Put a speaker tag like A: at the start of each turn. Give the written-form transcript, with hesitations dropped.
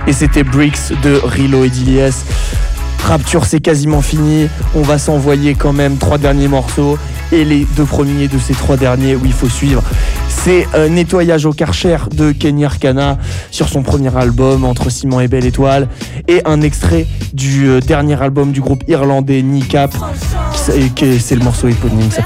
A: Et c'était Bricks de Rilo et Dilies. Rapture, c'est quasiment fini. On va s'envoyer quand même 3 derniers morceaux. Et les 2 premiers de ces 3 derniers où il faut suivre, c'est Nettoyage au Karcher de Kenny Arcana sur son premier album Entre Ciment et Belle Étoile, et un extrait du dernier album du groupe irlandais Kneecap, c'est le morceau éponyme, ça